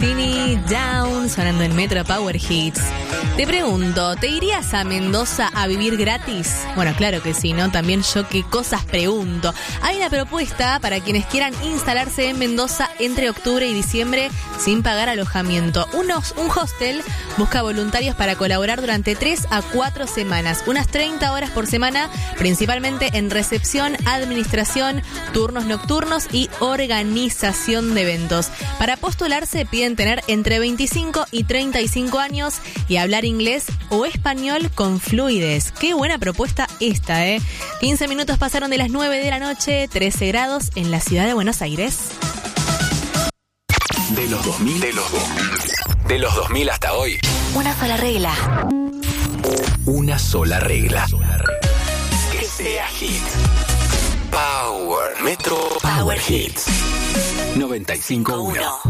Agostini, Down, sonando en Metro Power Hits. Te pregunto, ¿te irías a Mendoza a vivir gratis? Bueno, claro que sí, ¿no? También yo qué cosas pregunto. Hay una propuesta para quienes quieran instalarse en Mendoza entre octubre y diciembre sin pagar alojamiento. Un hostel busca voluntarios para colaborar durante 3 a 4 semanas, unas 30 horas por semana, principalmente en recepción, administración, turnos nocturnos y organización de eventos. Para postularse piden tener entre 25 y 35 años y hablar inglés o español con fluidez. Qué buena propuesta esta, ¿eh? 15 minutos pasaron de las 9 de la noche, 13 grados en la ciudad de Buenos Aires. De los 2000 hasta hoy. Una sola regla. Una sola regla. Que sea hit. Power. Metro Power Hits. 95.1.